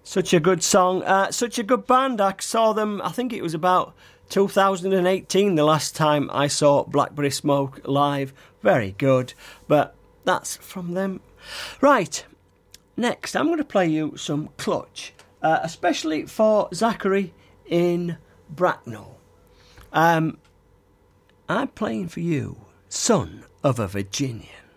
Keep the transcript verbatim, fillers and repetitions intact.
Such a good song, uh, such a good band. I saw them, I think it was about two thousand eighteen, the last time I saw Blackberry Smoke live. Very good, but that's from them. Right, next I'm going to play you some Clutch, uh, especially for Zachary in Bracknell. Um, I'm playing for you, Son of a Virginian.